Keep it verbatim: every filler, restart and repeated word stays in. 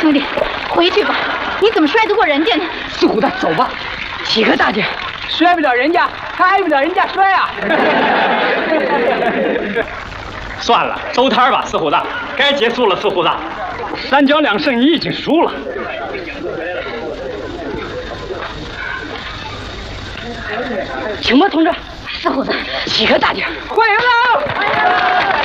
兄弟，回去吧，你怎么摔得过人家呢？ 四虎子，走吧。启和大姐，摔不了人家，他挨不了人家摔啊。 算了，收摊吧，四虎子，该结束了。四虎子，三将两胜，你已经输了。 请吧，同志。 四虎子， 启和大姐，欢迎喽！